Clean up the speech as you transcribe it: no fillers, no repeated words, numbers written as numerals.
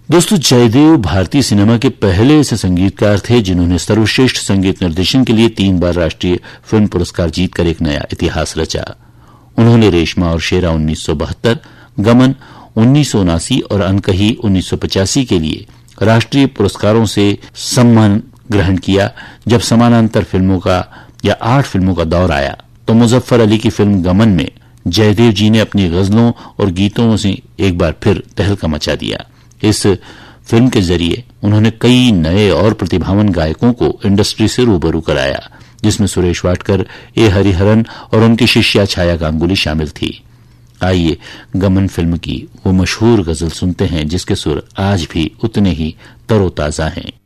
दोस्तों, जयदेव भारतीय सिनेमा के पहले ऐसे संगीतकार थे जिन्होंने सर्वश्रेष्ठ संगीत निर्देशन के लिए 3 बार राष्ट्रीय फिल्म पुरस्कार जीतकर एक नया इतिहास रचा। उन्होंने रेशमा और शेरा 1972, गमन 1979 और अनकही 1985 के लिए राष्ट्रीय पुरस्कारों से सम्मान ग्रहण किया। जब समानांतर फिल्मों का या 8 फिल्मों का दौर आया तो मुजफ्फर अली की फिल्म गमन में जयदेव जी ने अपनी गजलों और गीतों से एक बार फिर तहलका मचा दिया। इस फिल्म के जरिए उन्होंने कई नए और प्रतिभावान गायकों को इंडस्ट्री से रूबरू कराया, जिसमें सुरेश वाडकर, ए हरिहरन और उनकी शिष्या छाया गांगुली शामिल थी। आइए गमन फिल्म की वो मशहूर गजल सुनते हैं जिसके सुर आज भी उतने ही तरोताजा हैं।